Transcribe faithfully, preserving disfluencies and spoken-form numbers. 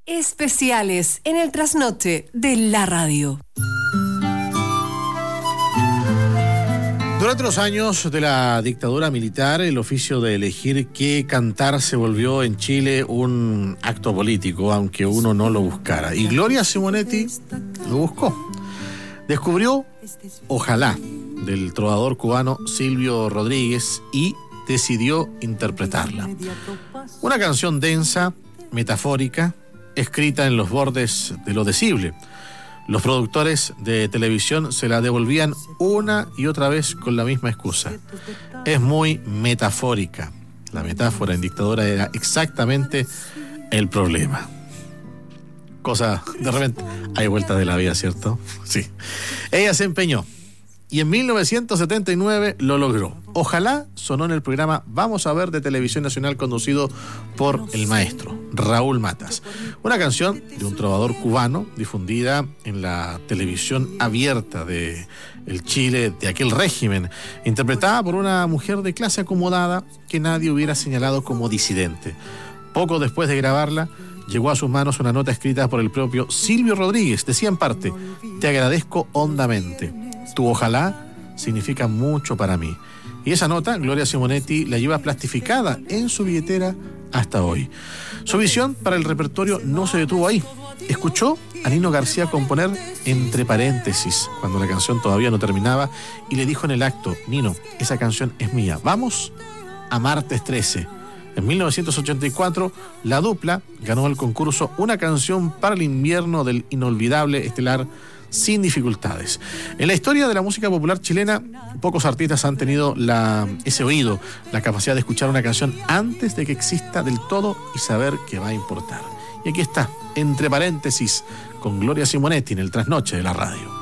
Especiales en el trasnoche de la radio. Durante los años de la dictadura militar, el oficio de elegir qué cantar se volvió en Chile un acto político, aunque uno no lo buscara. Y Gloria Simonetti lo buscó. Descubrió Ojalá, del trovador cubano Silvio Rodríguez, y decidió interpretarla. Una canción densa, metafórica, escrita en los bordes de lo decible. Los productores de televisión se la devolvían una y otra vez con la misma excusa. Es muy metafórica. La metáfora en dictadura era exactamente el problema. Cosa, de repente, hay vueltas de la vida, ¿cierto? Sí. Ella se empeñó y en mil novecientos setenta y nueve lo logró. Ojalá sonó en el programa Vamos a Ver de Televisión Nacional, conducido por el maestro Raúl Matas. Una canción de un trovador cubano difundida en la televisión abierta de el Chile de aquel régimen, interpretada por una mujer de clase acomodada que nadie hubiera señalado como disidente. Poco después de grabarla, llegó a sus manos una nota escrita por el propio Silvio Rodríguez. Decía en parte: te agradezco hondamente. Tu ojalá significa mucho para mí. Y esa nota, Gloria Simonetti la lleva plastificada en su billetera hasta hoy. Su visión para el repertorio no se detuvo ahí. Escuchó a Nino García componer entre paréntesis, cuando la canción todavía no terminaba, y le dijo en el acto: Nino, esa canción es mía. Vamos a Martes trece. En mil novecientos ochenta y cuatro, la dupla ganó el concurso Una canción para el invierno del inolvidable estelar Sin Dificultades. En la historia de la música popular chilena, pocos artistas han tenido la, ese oído, la capacidad de escuchar una canción antes de que exista del todo y saber que va a importar. Y aquí está, entre paréntesis, con Gloria Simonetti en el trasnoche de la radio.